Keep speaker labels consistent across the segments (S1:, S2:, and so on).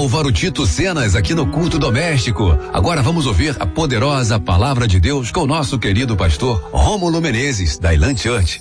S1: Álvaro Tito Cenas aqui no Culto Doméstico. Agora vamos ouvir a poderosa palavra de Deus com o nosso querido pastor Rômulo Menezes, da Elan Church.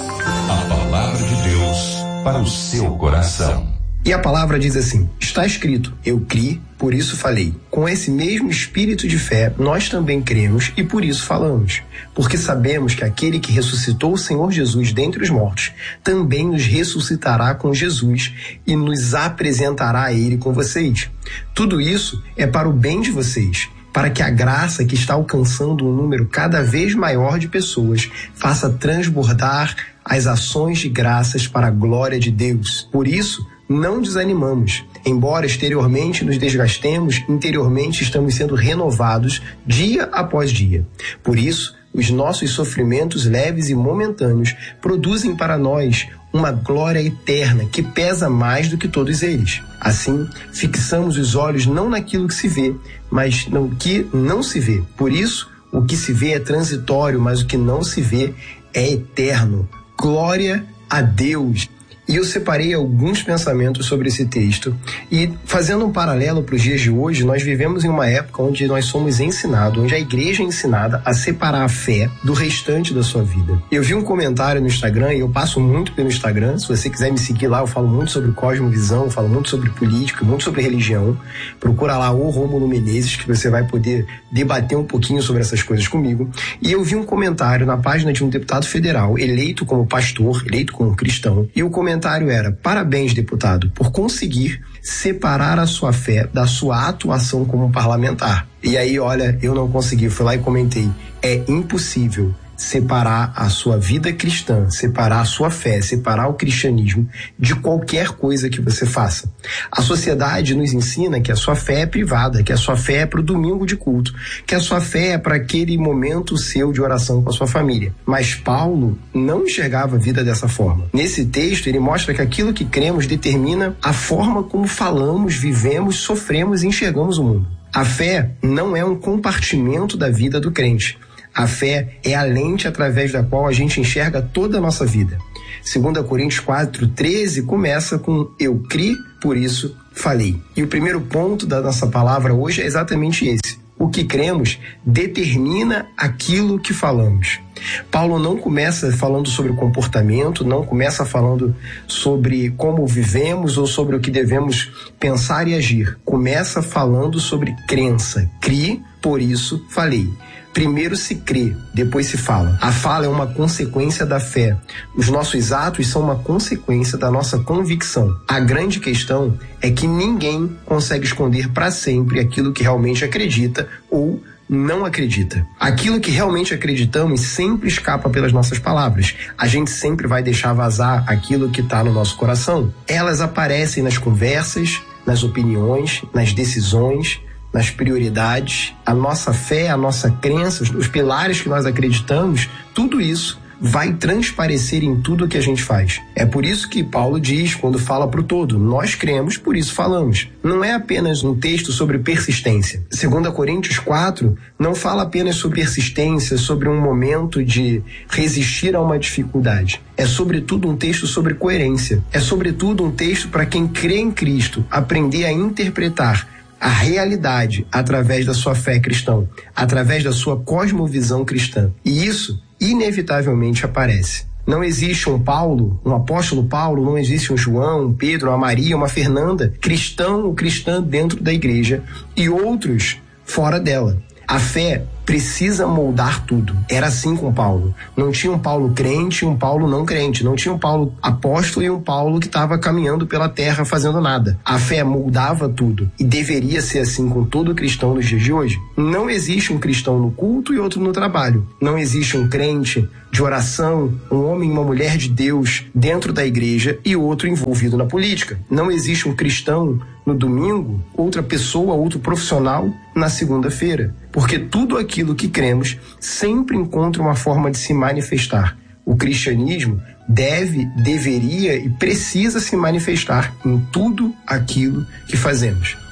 S2: A palavra de Deus para o seu coração.
S3: E a palavra diz assim: está escrito, eu criei, por isso falei. Com esse mesmo espírito de fé, nós também cremos e por isso falamos. Porque sabemos que aquele que ressuscitou o Senhor Jesus dentre os mortos, também nos ressuscitará com Jesus e nos apresentará a Ele com vocês. Tudo isso é para o bem de vocês, para que a graça que está alcançando um número cada vez maior de pessoas faça transbordar as ações de graças para a glória de Deus. Por isso, não desanimamos. Embora exteriormente nos desgastemos, interiormente estamos sendo renovados dia após dia. Por isso, os nossos sofrimentos leves e momentâneos produzem para nós uma glória eterna que pesa mais do que todos eles. Assim, fixamos os olhos não naquilo que se vê, mas no que não se vê. Por isso, o que se vê é transitório, mas o que não se vê é eterno. Glória a Deus! E eu separei alguns pensamentos sobre esse texto e, fazendo um paralelo para os dias de hoje, nós vivemos em uma época onde nós somos ensinados, onde a igreja é ensinada a separar a fé do restante da sua vida. Eu vi um comentário no Instagram, e eu passo muito pelo Instagram, se você quiser me seguir lá, eu falo muito sobre cosmovisão, eu falo muito sobre política, muito sobre religião. Procura lá o Rômulo Menezes, que você vai poder debater um pouquinho sobre essas coisas comigo. E eu vi um comentário na página de um deputado federal, eleito como pastor, eleito como cristão, e o comentário era: parabéns, deputado, por conseguir separar a sua fé da sua atuação como parlamentar. E aí, olha, eu não consegui, fui lá e comentei: é impossível separar a sua vida cristã, separar a sua fé, separar o cristianismo de qualquer coisa que você faça. A sociedade nos ensina que a sua fé é privada, que a sua fé é para o domingo de culto, que a sua fé é para aquele momento seu de oração com a sua família. Mas Paulo não enxergava a vida dessa forma. Nesse texto, ele mostra que aquilo que cremos determina a forma como falamos, vivemos, sofremos e enxergamos o mundo. A fé não é um compartimento da vida do crente. A fé é a lente através da qual a gente enxerga toda a nossa vida. 2 Coríntios 4:13 começa com eu criei, por isso falei. E o primeiro ponto da nossa palavra hoje é exatamente esse. O que cremos determina aquilo que falamos. Paulo não começa falando sobre comportamento, não começa falando sobre como vivemos ou sobre o que devemos pensar e agir. Começa falando sobre crença. Criei, por isso falei. Primeiro se crê, depois se fala. A fala é uma consequência da fé. Os nossos atos são uma consequência da nossa convicção. A grande questão é que ninguém consegue esconder para sempre aquilo que realmente acredita ou não acredita. Aquilo que realmente acreditamos sempre escapa pelas nossas palavras. A gente sempre vai deixar vazar aquilo que está no nosso coração. Elas aparecem nas conversas, nas opiniões, nas decisões, nas prioridades. A nossa fé, a nossa crença, os pilares que nós acreditamos, tudo isso vai transparecer em tudo que a gente faz. É por isso que Paulo diz, quando fala para o todo, nós cremos, por isso falamos. Não é apenas um texto sobre persistência. 2 Coríntios 4 não fala apenas sobre persistência, sobre um momento de resistir a uma dificuldade. É sobretudo um texto sobre coerência. É sobretudo um texto para quem crê em Cristo, aprender a interpretar a realidade através da sua fé cristã, através da sua cosmovisão cristã. E isso, inevitavelmente, aparece. Não existe um Paulo, um apóstolo Paulo, não existe um João, um Pedro, uma Maria, uma Fernanda, cristão ou cristã dentro da igreja e outros fora dela. A fé precisa moldar tudo. Era assim com Paulo. Não tinha um Paulo crente e um Paulo não crente. Não tinha um Paulo apóstolo e um Paulo que estava caminhando pela terra fazendo nada. A fé moldava tudo. E deveria ser assim com todo cristão nos dias de hoje. Não existe um cristão no culto e outro no trabalho. Não existe um crente de oração, um homem e uma mulher de Deus dentro da igreja e outro envolvido na política. Não existe um cristão no domingo, outra pessoa, outro profissional na segunda-feira. Porque tudo aquilo que cremos sempre encontra uma forma de se manifestar. O cristianismo deveria e precisa se manifestar em tudo aquilo que fazemos. O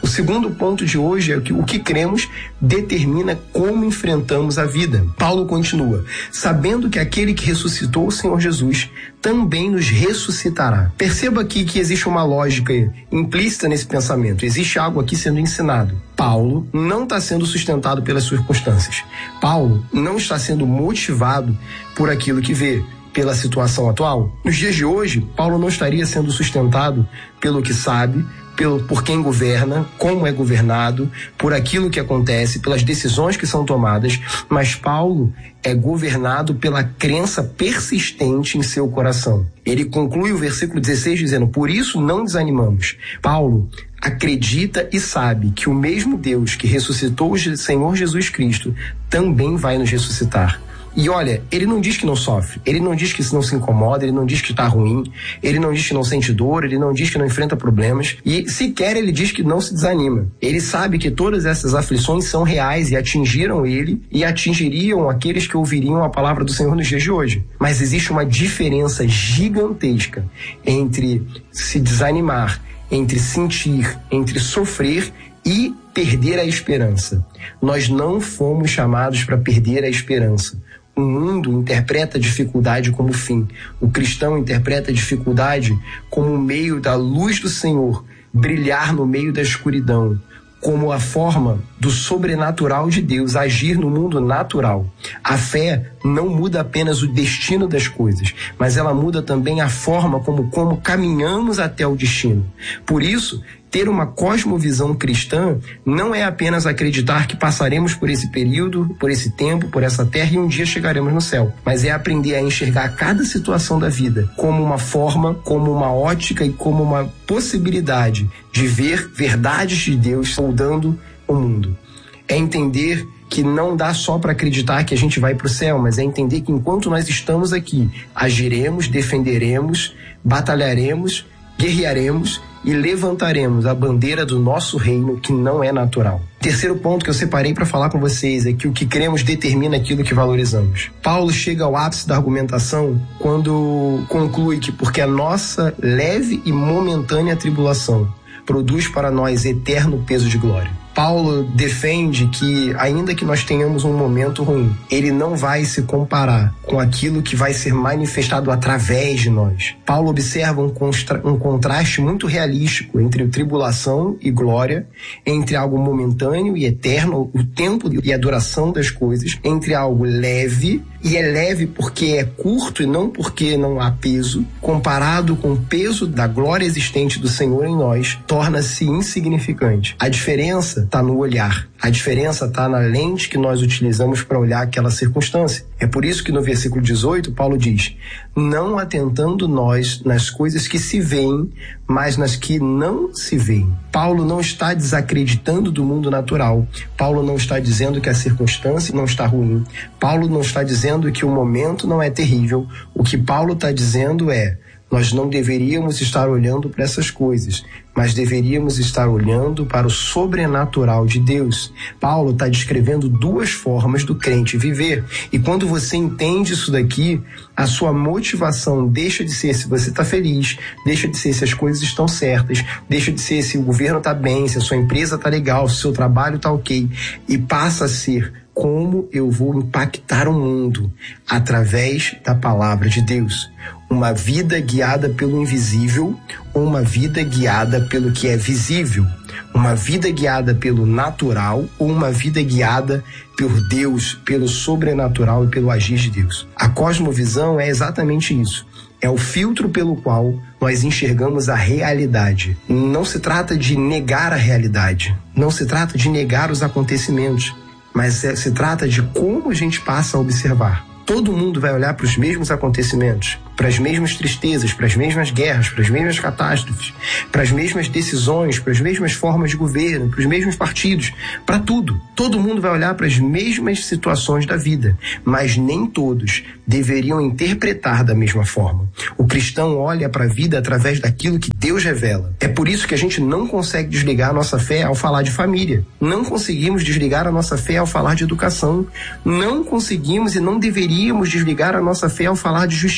S3: segundo ponto de hoje é que o que cremos determina como enfrentamos a vida. Paulo continua: sabendo que aquele que ressuscitou o Senhor Jesus também nos ressuscitará. Perceba aqui que existe uma lógica implícita nesse pensamento. Existe algo aqui sendo ensinado. Paulo não está sendo sustentado pelas circunstâncias. Paulo não está sendo motivado por aquilo que vê, pela situação atual. Nos dias de hoje, Paulo não estaria sendo sustentado pelo que sabe, por quem governa, como é governado, por aquilo que acontece, pelas decisões que são tomadas, mas Paulo é governado pela crença persistente em seu coração. Ele conclui o versículo 16 dizendo: por isso não desanimamos. Paulo acredita e sabe que o mesmo Deus que ressuscitou o Senhor Jesus Cristo também vai nos ressuscitar. E olha, ele não diz que não sofre, ele não diz que não se incomoda, ele não diz que está ruim, ele não diz que não sente dor, ele não diz que não enfrenta problemas, e sequer ele diz que não se desanima. Ele sabe que todas essas aflições são reais e atingiram ele e atingiriam aqueles que ouviriam a palavra do Senhor nos dias de hoje. Mas existe uma diferença gigantesca entre se desanimar, entre sentir, entre sofrer e perder a esperança. Nós não fomos chamados para perder a esperança. O mundo interpreta a dificuldade como fim. O cristão interpreta a dificuldade como o meio da luz do Senhor brilhar no meio da escuridão, como a forma do sobrenatural de Deus agir no mundo natural. A fé não muda apenas o destino das coisas, mas ela muda também a forma como caminhamos até o destino. Por isso, ter uma cosmovisão cristã não é apenas acreditar que passaremos por esse período, por esse tempo, por essa terra e um dia chegaremos no céu, mas é aprender a enxergar cada situação da vida como uma forma, como uma ótica e como uma possibilidade de ver verdades de Deus moldando o mundo. É entender que não dá só para acreditar que a gente vai para o céu, mas é entender que enquanto nós estamos aqui, agiremos, defenderemos, batalharemos, guerrearemos e levantaremos a bandeira do nosso reino, que não é natural. Terceiro ponto que eu separei para falar com vocês é que o que cremos determina aquilo que valorizamos. Paulo chega ao ápice da argumentação quando conclui que porque a nossa leve e momentânea tribulação produz para nós eterno peso de glória. Paulo defende que, ainda que nós tenhamos um momento ruim, ele não vai se comparar com aquilo que vai ser manifestado através de nós. Paulo observa um contraste muito realístico entre tribulação e glória, entre algo momentâneo e eterno, o tempo e a duração das coisas, entre algo leve, e é leve porque é curto e não porque não há peso, comparado com o peso da glória existente do Senhor em nós, torna-se insignificante. A diferença está no olhar. A diferença está na lente que nós utilizamos para olhar aquela circunstância. É por isso que no versículo 18, Paulo diz: não atentando nós nas coisas que se veem, mas nas que não se veem. Paulo não está desacreditando do mundo natural. Paulo não está dizendo que a circunstância não está ruim. Paulo não está dizendo que o momento não é terrível. O que Paulo está dizendo é: nós não deveríamos estar olhando para essas coisas, mas deveríamos estar olhando para o sobrenatural de Deus. Paulo está descrevendo duas formas do crente viver. E quando você entende isso daqui, a sua motivação deixa de ser se você está feliz, deixa de ser se as coisas estão certas, deixa de ser se o governo está bem, se a sua empresa está legal, se o seu trabalho está ok, e passa a ser: como eu vou impactar o mundo através da palavra de Deus? Uma vida guiada pelo invisível ou uma vida guiada pelo que é visível? Uma vida guiada pelo natural ou uma vida guiada por Deus, pelo sobrenatural e pelo agir de Deus? A cosmovisão é exatamente isso. É o filtro pelo qual nós enxergamos a realidade. Não se trata de negar a realidade, não se trata de negar os acontecimentos, mas se trata de como a gente passa a observar. Todo mundo vai olhar para os mesmos acontecimentos, para as mesmas tristezas, para as mesmas guerras, para as mesmas catástrofes, para as mesmas decisões, para as mesmas formas de governo, para os mesmos partidos, para tudo. Todo mundo vai olhar para as mesmas situações da vida, mas nem todos deveriam interpretar da mesma forma. O cristão olha para a vida através daquilo que Deus revela. É por isso que a gente não consegue desligar a nossa fé ao falar de família. Não conseguimos desligar a nossa fé ao falar de educação. Não conseguimos e não deveríamos desligar a nossa fé ao falar de justiça.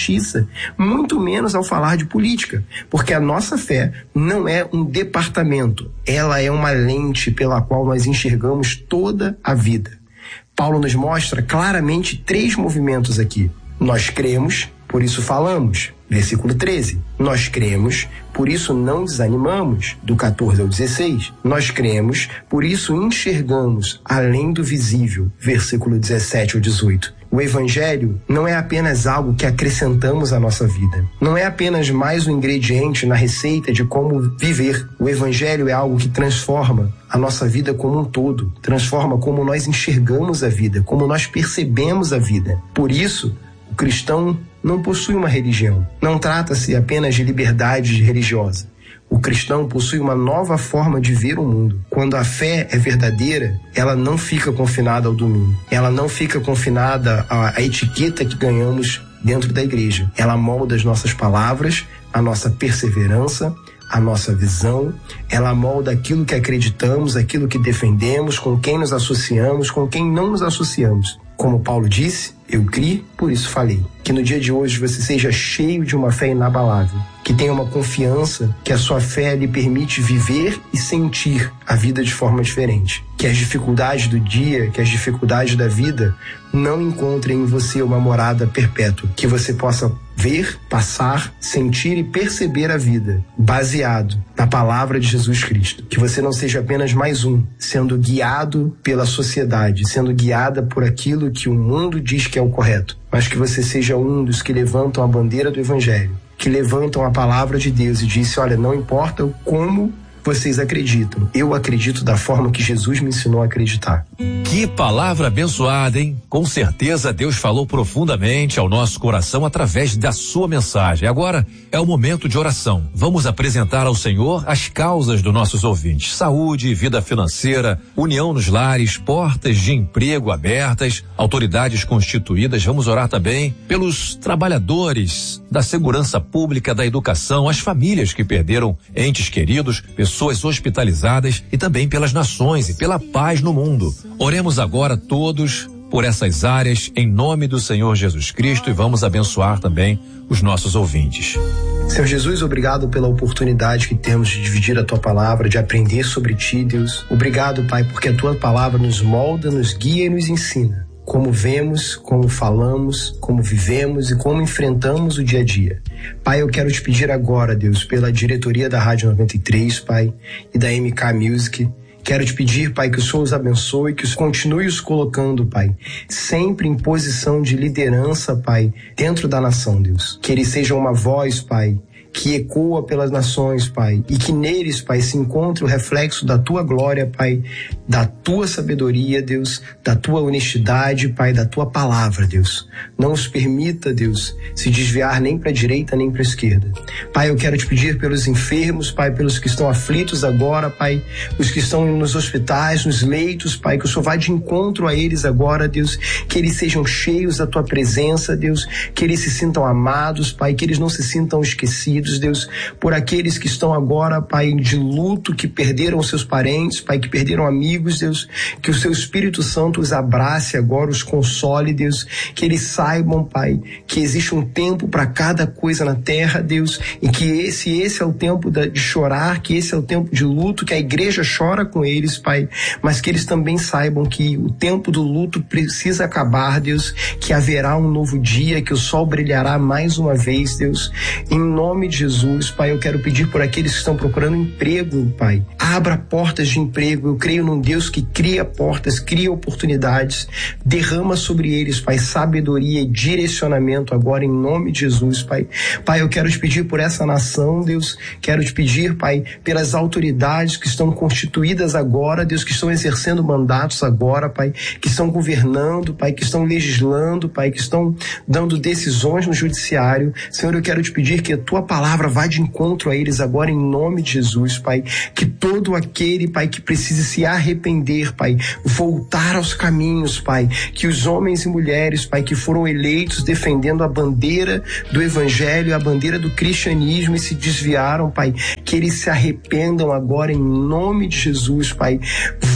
S3: muito menos ao falar de política, porque a nossa fé não é um departamento, ela é uma lente pela qual nós enxergamos toda a vida. Paulo nos mostra claramente 3 movimentos aqui. Nós cremos, por isso falamos. Versículo 13. Nós cremos, por isso não desanimamos. Do 14 ao 16. Nós cremos, por isso enxergamos além do visível. Versículo 17 ao 18. O Evangelho não é apenas algo que acrescentamos à nossa vida. Não é apenas mais um ingrediente na receita de como viver. O Evangelho é algo que transforma a nossa vida como um todo. Transforma como nós enxergamos a vida, como nós percebemos a vida. Por isso, o cristão não possui uma religião. Não trata-se apenas de liberdade religiosa. O cristão possui uma nova forma de ver o mundo. Quando a fé é verdadeira, ela não fica confinada ao domingo. Ela não fica confinada à etiqueta que ganhamos dentro da igreja. Ela molda as nossas palavras, a nossa perseverança, a nossa visão. Ela molda aquilo que acreditamos, aquilo que defendemos, com quem nos associamos, com quem não nos associamos. Como Paulo disse, eu criei, por isso falei. Que no dia de hoje você seja cheio de uma fé inabalável, que tenha uma confiança que a sua fé lhe permite viver e sentir a vida de forma diferente. Que as dificuldades do dia, que as dificuldades da vida não encontrem em você uma morada perpétua. Que você possa ver, passar, sentir e perceber a vida baseado na palavra de Jesus Cristo. Que você não seja apenas mais um, sendo guiado pela sociedade, sendo guiada por aquilo que o mundo diz que é o correto, mas que você seja um dos que levantam a bandeira do Evangelho, que levantam a palavra de Deus e disse, olha, não importa como vocês acreditam, eu acredito da forma que Jesus me ensinou a acreditar.
S1: Que palavra abençoada, hein? Com certeza Deus falou profundamente ao nosso coração através da sua mensagem. Agora é o momento de oração. Vamos apresentar ao Senhor as causas dos nossos ouvintes: saúde, vida financeira, união nos lares, portas de emprego abertas, autoridades constituídas. Vamos orar também pelos trabalhadores da segurança pública, da educação, as famílias que perderam entes queridos, pessoas hospitalizadas e também pelas nações e pela paz no mundo. Oremos agora todos por essas áreas em nome do Senhor Jesus Cristo e vamos abençoar também os nossos ouvintes.
S3: Senhor Jesus, obrigado pela oportunidade que temos de dividir a Tua palavra, de aprender sobre Ti, Deus. Obrigado, Pai, porque a Tua palavra nos molda, nos guia e nos ensina como vemos, como falamos, como vivemos e como enfrentamos o dia a dia. Pai, eu quero te pedir agora, Deus, pela diretoria da Rádio 93, Pai, e da MK Music. Quero te pedir, Pai, que o Senhor os abençoe, que continue os colocando, Pai, sempre em posição de liderança, Pai, dentro da nação, Deus. Que eles sejam uma voz, Pai, que ecoa pelas nações, Pai, e que neles, Pai, se encontre o reflexo da Tua glória, Pai, da Tua sabedoria, Deus, da Tua honestidade, Pai, da Tua palavra, Deus. Não os permita, Deus, se desviar nem para a direita nem para a esquerda. Pai, eu quero te pedir pelos enfermos, Pai, pelos que estão aflitos agora, Pai, os que estão nos hospitais, nos leitos, Pai, que o Senhor vá de encontro a eles agora, Deus, que eles sejam cheios da Tua presença, Deus, que eles se sintam amados, Pai, que eles não se sintam esquecidos, Deus, por aqueles que estão agora, Pai, de luto, que perderam seus parentes, Pai, que perderam amigos, Deus, que o Seu Espírito Santo os abrace agora, os console, Deus, que eles saibam, Pai, que existe um tempo para cada coisa na terra, Deus, e que esse é o tempo de chorar, que esse é o tempo de luto, que a igreja chora com eles, Pai, mas que eles também saibam que o tempo do luto precisa acabar, Deus, que haverá um novo dia, que o sol brilhará mais uma vez, Deus, em nome de Jesus, Pai, eu quero pedir por aqueles que estão procurando emprego, Pai, abra portas de emprego. Eu creio num Deus que cria portas, cria oportunidades, derrama sobre eles, Pai, sabedoria e direcionamento agora em nome de Jesus, Pai. Pai, eu quero te pedir por essa nação, Deus, quero te pedir, Pai, pelas autoridades que estão constituídas agora, Deus, que estão exercendo mandatos agora, Pai, que estão governando, Pai, que estão legislando, Pai, que estão dando decisões no judiciário. Senhor, eu quero te pedir que a Tua palavra vá de encontro a eles agora em nome de Jesus, Pai, que todo aquele, Pai, que precise se arrepender, Pai, voltar aos caminhos, Pai, que os homens e mulheres, Pai, que foram eleitos defendendo a bandeira do Evangelho, a bandeira do cristianismo e se desviaram, Pai, que eles se arrependam agora em nome de Jesus, Pai,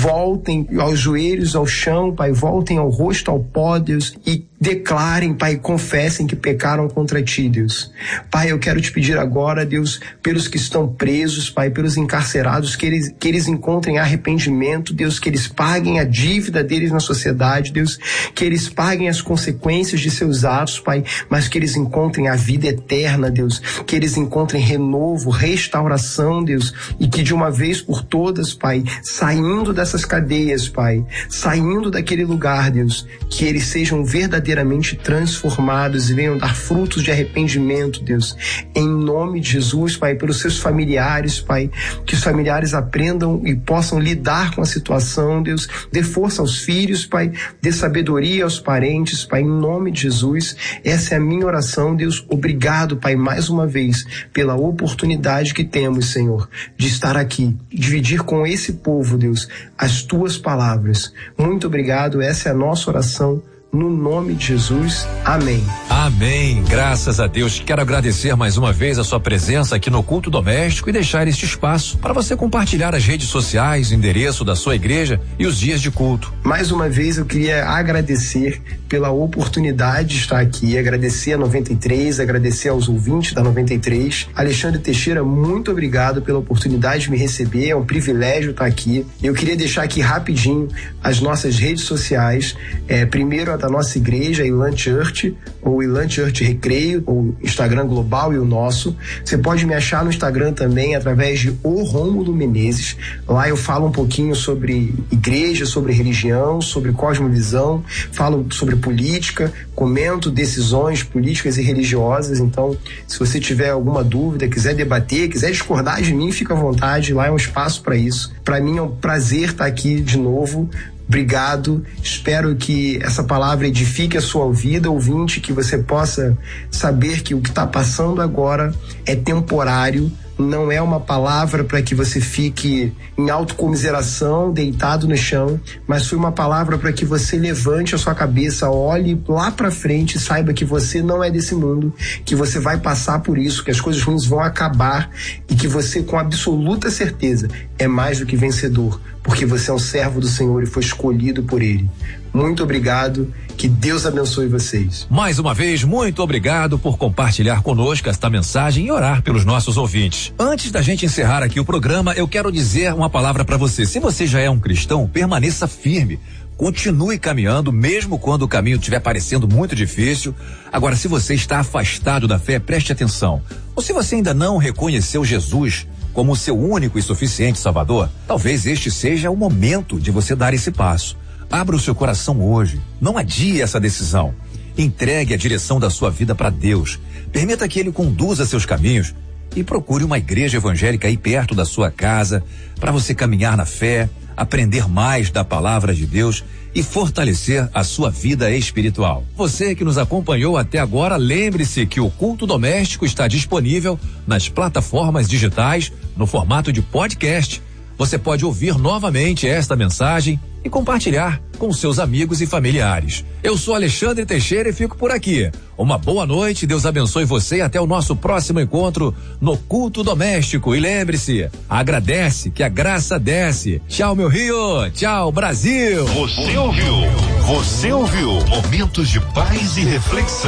S3: voltem aos joelhos ao chão, Pai, voltem ao rosto ao pó, Deus, e declarem, Pai, confessem que pecaram contra Ti, Deus. Pai, eu quero Te pedir agora, Deus, pelos que estão presos, Pai, pelos encarcerados, que eles encontrem arrependimento, Deus, que eles paguem a dívida deles na sociedade, Deus, que eles paguem as consequências de seus atos, Pai, mas que eles encontrem a vida eterna, Deus, que eles encontrem renovo, restauração, Deus, e que de uma vez por todas, Pai, saindo dessas cadeias, Pai, saindo daquele lugar, Deus, que eles sejam verdadeiramente transformados e venham dar frutos de arrependimento, Deus, em nome de Jesus, Pai, pelos seus familiares, Pai, que os familiares aprendam e possam lidar com a situação, Deus, dê força aos filhos, Pai, dê sabedoria aos parentes, Pai, em nome de Jesus. Essa é a minha oração, Deus. Obrigado, Pai, mais uma vez, pela oportunidade que temos, Senhor, de estar aqui, dividir com esse povo, Deus, as Tuas palavras. Muito obrigado, essa é a nossa oração. No nome de Jesus, amém.
S1: Amém, graças a Deus. Quero agradecer mais uma vez a sua presença aqui no Culto Doméstico e deixar este espaço para você compartilhar as redes sociais, o endereço da sua igreja e os dias de culto.
S3: Mais uma vez eu queria agradecer pela oportunidade de estar aqui, agradecer a 93, agradecer aos ouvintes da 93. Alexandre Teixeira, muito obrigado pela oportunidade de me receber, é um privilégio estar aqui. Eu queria deixar aqui rapidinho as nossas redes sociais, primeiro a da nossa igreja, Ilan Church, ou Ilan Church Recreio, ou Instagram global e o nosso. Você pode me achar no Instagram também através de O Rômulo Menezes. Lá eu falo um pouquinho sobre igreja, sobre religião, sobre cosmovisão, falo sobre política, comento decisões políticas e religiosas. Então, se você tiver alguma dúvida, quiser debater, quiser discordar de mim, fica à vontade, lá é um espaço para isso. Para mim é um prazer estar aqui de novo. Obrigado, espero que essa palavra edifique a sua vida, ouvinte, que você possa saber que o que está passando agora é temporário, não é uma palavra para que você fique em autocomiseração, deitado no chão, mas foi uma palavra para que você levante a sua cabeça, olhe lá para frente e saiba que você não é desse mundo, que você vai passar por isso, que as coisas ruins vão acabar e que você, com absoluta certeza, é mais do que vencedor, porque você é um servo do Senhor e foi escolhido por Ele. Muito obrigado, que Deus abençoe vocês.
S1: Mais uma vez, muito obrigado por compartilhar conosco esta mensagem e orar pelos nossos ouvintes. Antes da gente encerrar aqui o programa, eu quero dizer uma palavra para você. Se você já é um cristão, permaneça firme. Continue caminhando, mesmo quando o caminho estiver parecendo muito difícil. Agora, se você está afastado da fé, preste atenção. Ou se você ainda não reconheceu Jesus como o seu único e suficiente Salvador, talvez este seja o momento de você dar esse passo. Abra o seu coração hoje. Não adie essa decisão. Entregue a direção da sua vida para Deus. Permita que Ele conduza seus caminhos e procure uma igreja evangélica aí perto da sua casa para você caminhar na fé, aprender mais da palavra de Deus e fortalecer a sua vida espiritual. Você que nos acompanhou até agora, lembre-se que o Culto Doméstico está disponível nas plataformas digitais no formato de podcast. Você pode ouvir novamente esta mensagem e compartilhar com seus amigos e familiares. Eu sou Alexandre Teixeira e fico por aqui. Uma boa noite, Deus abençoe você e até o nosso próximo encontro no Culto Doméstico. E lembre-se, agradece que a graça desce. Tchau, meu Rio. Tchau, Brasil.
S2: Você ouviu Momentos de Paz e Reflexão.